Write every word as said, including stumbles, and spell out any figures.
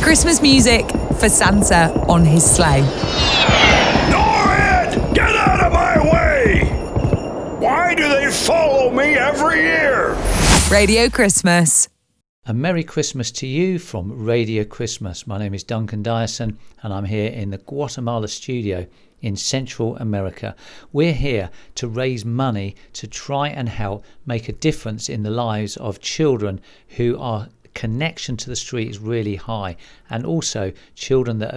Christmas music for Santa on his sleigh. Norrid! Get out of my way! Why do they follow me every year? Radio Christmas. A Merry Christmas to you from Radio Christmas. My name is Duncan Dyson and I'm here in the Guatemala studio in Central America. We're here to raise money to try and help make a difference in the lives of children who are connection to the street is really high, and also children that